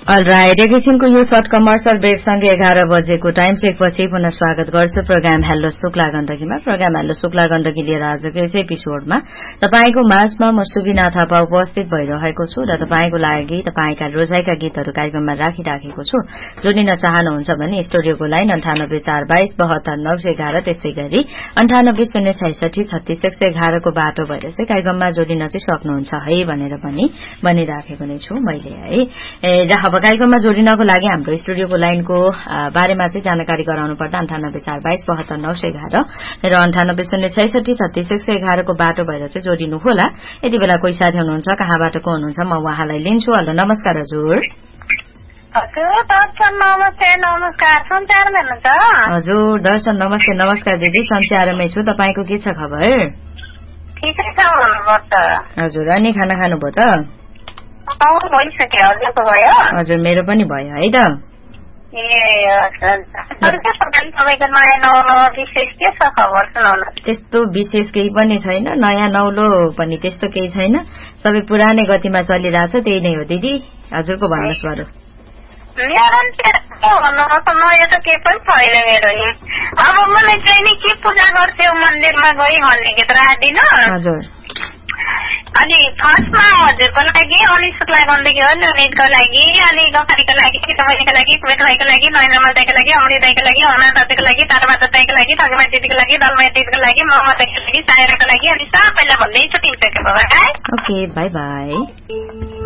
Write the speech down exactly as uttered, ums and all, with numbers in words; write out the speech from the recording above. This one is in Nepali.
अलराइट, एकैछिनको यो सर्ट कमर्सियल ब्रेकसँगै एघार बजेको टाइम चेकपछि पुनः स्वागत गर्छु programme hello Shukla गण्डकीमा। Programme hello Shukla Gandaki लिएर आजको यस एपिसोडमा तपाईको माझमा म सुबिना थापा उपस्थित भइरहेको छु र तपाईको लागि तपाईका रोजाइका गीतहरू कार्यक्रममा राखिराखेको छु। जोडिन चाहनुहुन्छ भने स्टुडियोको लाइन अन्ठानब्बे चार बाइस बहत्तर नौ सय एघार, त्यसै गरी अन्ठानब्बे शून्य छैसठी छत्तीस एक सय एघारको बाटो भएर चाहिँ कार्यक्रममा जोडिन चाहिँ सक्नुहुन्छ है भनेर पनि भनिराखेको नै छु मैले है। अब कार्यक्रममा जोडिनको लागि हाम्रो स्टुडियोको लाइनको बारेमा चाहिँ जानकारी गराउनु पर्दा अन्ठानब्बे चार बाइस बहत्तर नौ सय एघार र अन्ठानब्बे शून्य छैसठी छत्तीस एक सय एघारको बाटो भएर चाहिँ जोडिनु होला। यति बेला कोही साथी हुनुहुन्छ, कहाँबाट को हुनुहुन्छ, म उहाँलाई लिन्छु। हेलो नमस्कार हजुर। हजुर दर्शन नमस्ते। नमस्कार दिदी, सञ्चारमै छु। तपाईको के छ खबर? हजुर, अनि खाना खानुभयो त? हजुर मेरो पनि भयो है त। त्यस्तो विशेष केही पनि छैन, नयाँ नौलो पनि त्यस्तो केही छैन, सबै पुरानै गतिमा चलिरहेछ, त्यही नै हो दिदी। हजुरको भन्नुहोस् बरु। नयाँ त केही पनि छैन मेरो नि। अब मलाई चाहिँ नि के पूजा गर्थ्यो मन्दिरमा गई भन्ने गीत राखिदिनु। हजुर, अनि फर्स्टमा हजुरको लागि, अनि शुक्ला गण्डकी हो नुनितको लागि, अनि गफारीको लागि, तपाईँको लागि, कुमेट भाइको लागि, नयनमल दाईको लागि, अमृत दाईको लागि, हना दाजुको लागि, तारामाता दाईको लागि, ठगमा दिदीको लागि, दलमा दिदीको लागि, ममा दाईको लागि, सायराको लागि, अनि सबैलाई भन्दै छुट्टिन्छ। Okay by by.